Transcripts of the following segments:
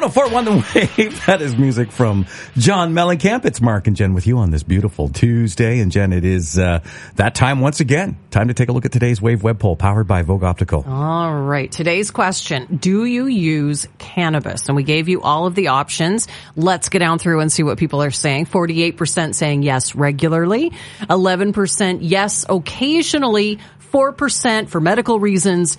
104.1 The Wave. That is music from John Mellencamp. It's Mark and Jen with you on this beautiful Tuesday. And Jen, it is that time once again. Time to take a look at today's Wave web poll powered by Vogue Optical. All right. Today's question, do you use cannabis? And we gave you all of the options. Let's get down through and see what people are saying. 48% saying yes regularly. 11% yes occasionally. 4% for medical reasons.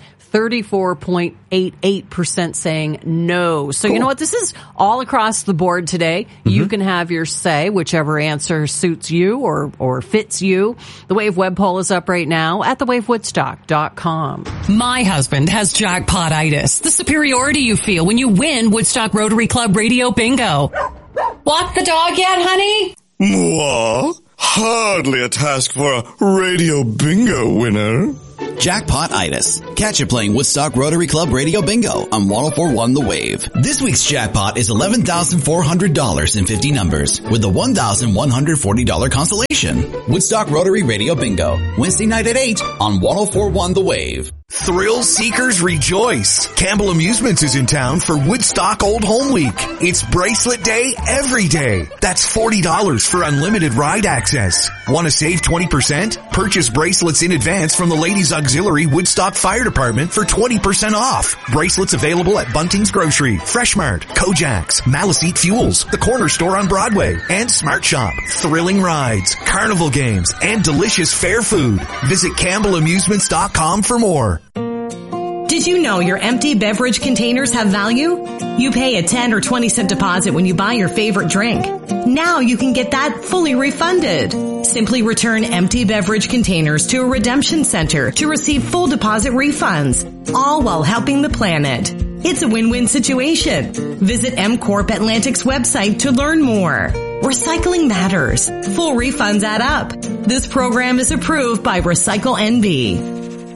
34.88% saying no. So You know what? This is all across the board today. Mm-hmm. You can have your say, whichever answer suits you or fits you. The Wave web poll is up right now at thewavewoodstock.com. My husband has jackpot-itis, the superiority you feel when you win Woodstock Rotary Club Radio Bingo. Walk the dog yet, honey? Mwah. Hardly a task for a Radio Bingo winner. Jackpot-itis. Catch it playing Woodstock Rotary Club Radio Bingo on 104.1 The Wave. This week's jackpot is $11,400 in 50 numbers with a $1,140 consolation. Woodstock Rotary Radio Bingo. Wednesday night at 8 on 104.1 The Wave. Thrill seekers rejoice. Campbell Amusements is in town for Woodstock Old Home Week. It's Bracelet Day every day. That's $40 for unlimited ride access. Want to save 20%? Purchase bracelets in advance from the Ladies Auxiliary Woodstock Fire Department for 20% off. Bracelets available at Bunting's Grocery, Fresh Mart, Kojak's, Maliseet Fuels, the Corner Store on Broadway, and Smart Shop. Thrilling rides, carnival games, and delicious fair food. Visit CampbellAmusements.com for more. Did you know your empty beverage containers have value? You pay a 10 or 20 cent deposit when you buy your favorite drink. Now you can get that fully refunded. Simply return empty beverage containers to a redemption center to receive full deposit refunds, all while helping the planet. It's a win-win situation. Visit MCorp Atlantic's website to learn more. Recycling matters. Full refunds add up. This program is approved by Recycle NB.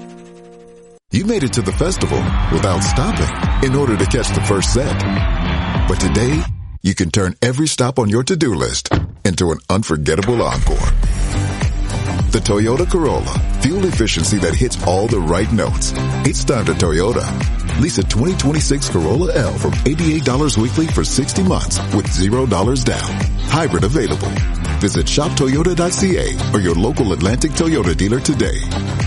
You made it to the festival without stopping in order to catch the first set. But today, you can turn every stop on your to-do list into an unforgettable encore. The Toyota Corolla, fuel efficiency that hits all the right notes. It's time to Toyota. Lease a 2026 Corolla L from $88 weekly for 60 months with $0 down. Hybrid available. Visit shoptoyota.ca or your local Atlantic Toyota dealer today.